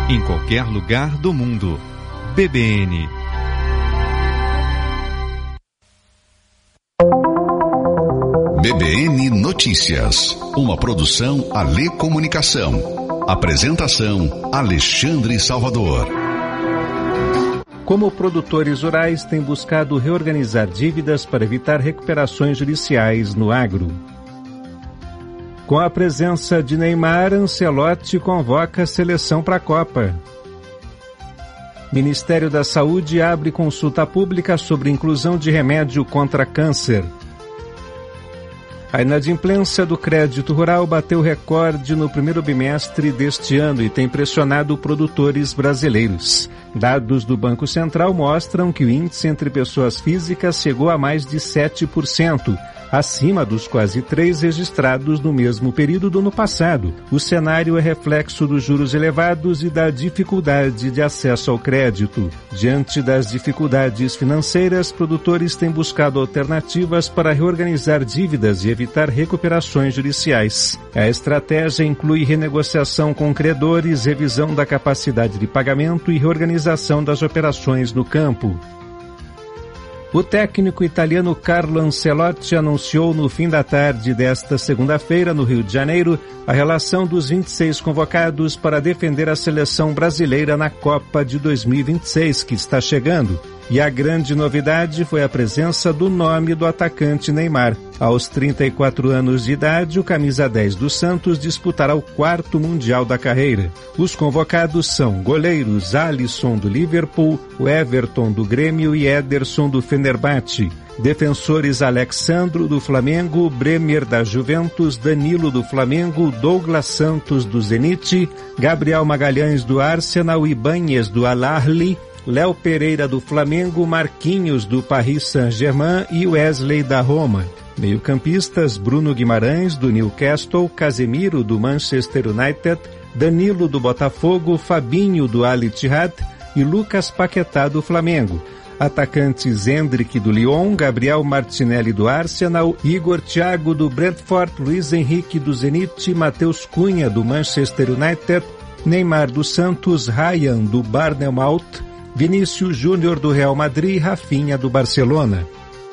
em qualquer lugar do mundo. BBN. BBN Notícias, uma produção Alê Comunicação. Apresentação Alexandre Salvador. Como produtores rurais têm buscado reorganizar dívidas para evitar recuperações judiciais no agro. Com a presença de Neymar, Ancelotti convoca a seleção para a Copa. Ministério da Saúde abre consulta pública sobre inclusão de remédio contra câncer. A inadimplência do crédito rural bateu recorde no primeiro bimestre deste ano e tem pressionado produtores brasileiros. Dados do Banco Central mostram que o índice entre pessoas físicas chegou a mais de 7%, acima dos quase 3% registrados no mesmo período do ano passado. O cenário é reflexo dos juros elevados e da dificuldade de acesso ao crédito. Diante das dificuldades financeiras, produtores têm buscado alternativas para reorganizar dívidas e evitar recuperações judiciais. A estratégia inclui renegociação com credores, revisão da capacidade de pagamento e reorganização das operações no campo. O técnico italiano Carlo Ancelotti anunciou no fim da tarde desta segunda-feira, no Rio de Janeiro, a relação dos 26 convocados para defender a seleção brasileira na Copa de 2026, que está chegando. E a grande novidade foi a presença do nome do atacante Neymar. Aos 34 anos de idade, o camisa 10 do Santos disputará o 4º Mundial da carreira. Os convocados são goleiros Alisson do Liverpool, o Everton do Grêmio e Ederson do Fenerbahçe. Defensores Alexandro do Flamengo, Bremer da Juventus, Danilo do Flamengo, Douglas Santos do Zenit, Gabriel Magalhães do Arsenal, Ibáñez do Al-Ahly, Léo Pereira do Flamengo, Marquinhos do Paris Saint-Germain e Wesley da Roma. Meio-campistas Bruno Guimarães do Newcastle, Casemiro do Manchester United, Danilo do Botafogo, Fabinho do Al-Ittihad e Lucas Paquetá do Flamengo. Atacantes Endrick do Lyon, Gabriel Martinelli do Arsenal, Igor Thiago do Brentford, Luiz Henrique do Zenit, Matheus Cunha do Manchester United, Neymar do Santos, Ryan do Bournemouth, Vinícius Júnior do Real Madrid e Rafinha do Barcelona.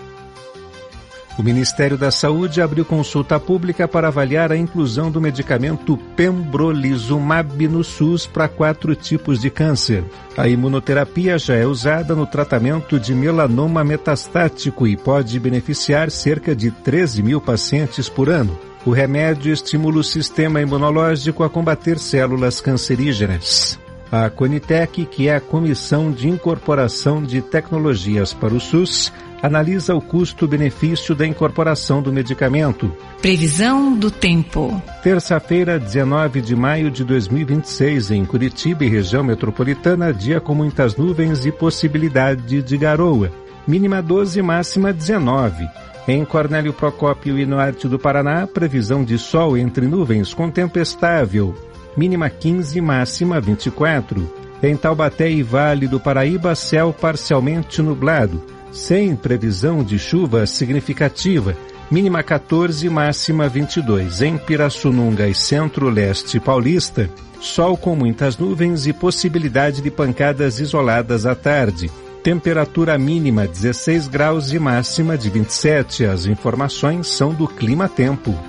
O Ministério da Saúde abriu consulta pública para avaliar a inclusão do medicamento Pembrolizumab no SUS para 4 tipos de câncer. A imunoterapia já é usada no tratamento de melanoma metastático e pode beneficiar cerca de 13 mil pacientes por ano. O remédio estimula o sistema imunológico a combater células cancerígenas. A Conitec, que é a Comissão de Incorporação de Tecnologias para o SUS, analisa o custo-benefício da incorporação do medicamento. Previsão do tempo. Terça-feira, 19 de maio de 2026, em Curitiba e região metropolitana, dia com muitas nuvens e possibilidade de garoa. Mínima 12, máxima 19. Em Cornélio Procópio e norte do Paraná, previsão de sol entre nuvens com tempo estável. Mínima 15, máxima 24. Em Taubaté e Vale do Paraíba, céu parcialmente nublado, sem previsão de chuva significativa. Mínima 14, máxima 22. Em Pirassununga e Centro-Leste Paulista, sol com muitas nuvens e possibilidade de pancadas isoladas à tarde. Temperatura mínima 16 graus e máxima de 27. As informações são do Clima Tempo.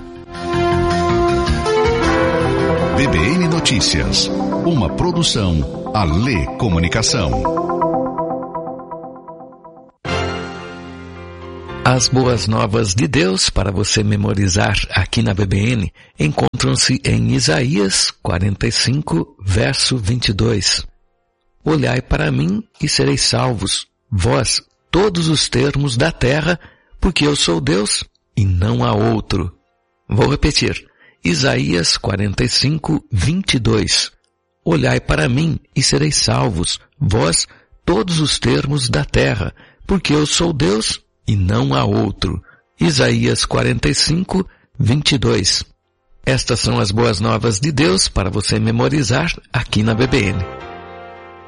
BBN Notícias, uma produção Alê Comunicação. As boas novas de Deus para você memorizar aqui na BBN encontram-se em Isaías 45, verso 22. Olhai para mim e sereis salvos, vós, todos os termos da terra, porque eu sou Deus e não há outro. Vou repetir. Isaías 45, 22. Olhai para mim e sereis salvos, vós, todos os termos da terra, porque eu sou Deus e não há outro. Isaías 45, 22. Estas são as boas novas de Deus para você memorizar aqui na BBN.